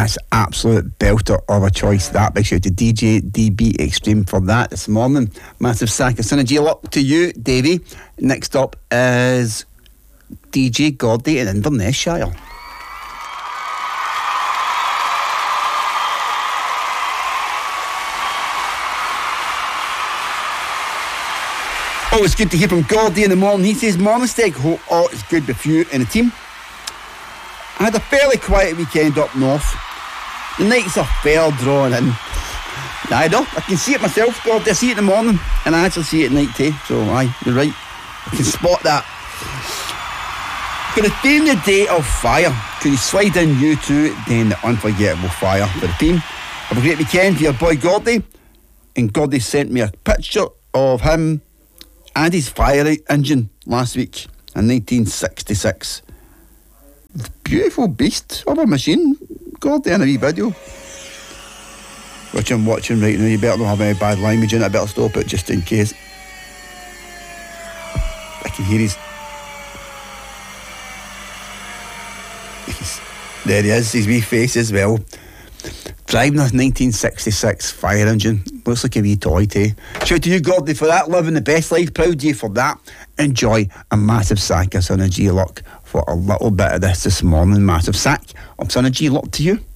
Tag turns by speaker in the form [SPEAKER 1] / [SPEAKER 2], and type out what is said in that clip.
[SPEAKER 1] That's absolute belter of a choice. That big shout to DJ DB Extreme for that this morning. Massive sack of synergy. Luck to you, Davey. Next up is DJ Gordy in Inverness-shire. Oh, it's good to hear from Gordy in the morning. He says, "Morning, Steg. Hope all is good with you and the team. I had a fairly quiet weekend up north. The nights are fair drawn in. I know, I can see it myself, Gordy. I see it in the morning, and I actually see it at night too. So, aye, you're right. I can spot that. For the theme the day of fire, could you slide in U2 then the unforgettable fire for the team? Have a great weekend for your boy Gordy." And Gordy sent me a picture of him and his fire engine last week in 1966. Beautiful beast of a machine, Gordy, in a wee video, which I'm watching right now. You better not have any bad language in it. I better stop it just in case. I can hear there he is, his wee face as well. Driving a 1966 fire engine. Looks like a wee toy too. Shout to you, Gordy, for that. Living the best life. Proud of you for that. Enjoy a massive sack of Synergy. Luck for a little bit of this morning. Massive sack of Synergy. Luck to you.